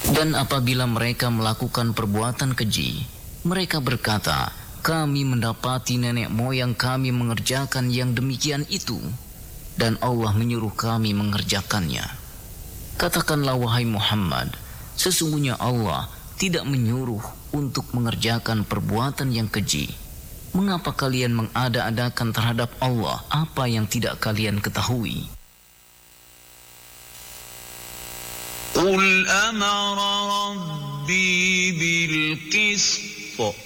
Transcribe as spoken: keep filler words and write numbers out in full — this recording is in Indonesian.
Dan apabila mereka melakukan perbuatan keji, mereka berkata, kami mendapati nenek moyang kami mengerjakan yang demikian itu, dan Allah menyuruh kami mengerjakannya. Katakanlah wahai Muhammad, sesungguhnya Allah tidak menyuruh untuk mengerjakan perbuatan yang keji. Mengapa kalian mengada-adakan terhadap Allah apa yang tidak kalian ketahui? Qul amara rabbi bil qist